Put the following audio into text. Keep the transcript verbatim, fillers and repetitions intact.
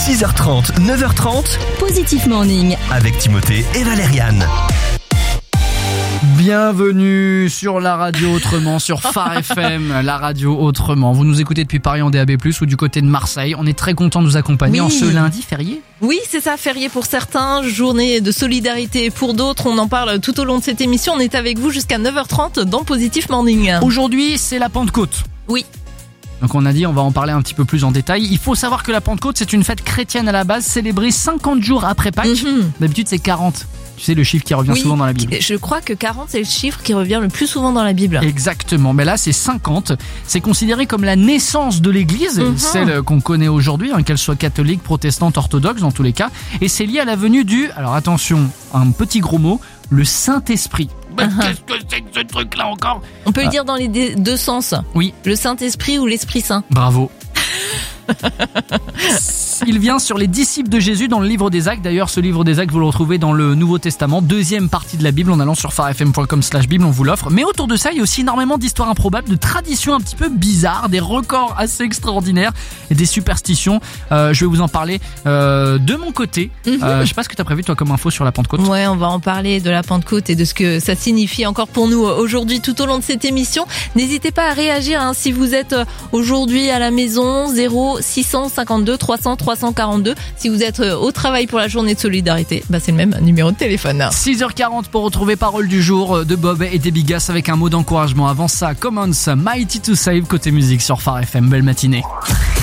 six heures trente, neuf heures trente, Positif Morning. avec Timothée et Valériane. Bienvenue sur la radio autrement, sur Phare F M, la radio autrement. Vous nous écoutez depuis Paris en D A B plus, ou du côté de Marseille. On est très content de vous accompagner Oui. en ce lundi férié. Oui, c'est ça, férié pour certains, journée de solidarité pour d'autres. On en parle tout au long de cette émission. On est avec vous jusqu'à neuf heures trente dans Positif Morning. Aujourd'hui, c'est la Pentecôte. Oui. Donc on a dit, on va en parler un petit peu plus en détail. Il faut savoir que la Pentecôte, c'est une fête chrétienne à la base, célébrée cinquante jours après Pâques. Mm-hmm. D'habitude, c'est quarante. Tu sais, le chiffre qui revient Oui, souvent dans la Bible. Je crois que quarante, c'est le chiffre qui revient le plus souvent dans la Bible. Exactement, mais là c'est cinquante. C'est considéré comme la naissance de l'Église, Mhm. celle qu'on connaît aujourd'hui, hein, qu'elle soit catholique, protestante, orthodoxe dans tous les cas. Et c'est lié à la venue du, alors attention, un petit gros mot, le Saint-Esprit. Mais Uh-huh. qu'est-ce que c'est que ce truc-là encore ? On peut Ah. le dire dans les dé- deux sens. Oui, Le Saint-Esprit ou l'Esprit Saint. bravo. Il vient sur les disciples de Jésus dans le livre des Actes. D'ailleurs, ce livre des Actes, vous le retrouvez dans le Nouveau Testament, deuxième partie de la Bible, en allant sur pharefm point com slash bible, on vous l'offre. Mais autour de ça, il y a aussi énormément d'histoires improbables, de traditions un petit peu bizarres, des records assez extraordinaires et des superstitions. Euh, je vais vous en parler euh, de mon côté. Mhm. Euh, je sais pas ce que tu as prévu, toi, comme info sur la Pentecôte. Ouais, on va en parler de la Pentecôte et de ce que ça signifie encore pour nous aujourd'hui tout au long de cette émission. N'hésitez pas à réagir hein, si vous êtes aujourd'hui à la maison, zéro six cent cinquante-deux trois cents trois cent quarante-deux. Si vous êtes au travail pour la journée de solidarité, bah c'est le même numéro de téléphone. six heures quarante pour retrouver Parole du jour de Bob et des Bigas avec un mot d'encouragement. Avant ça, Commons, Mighty to Save côté musique sur Phare F M. Belle matinée.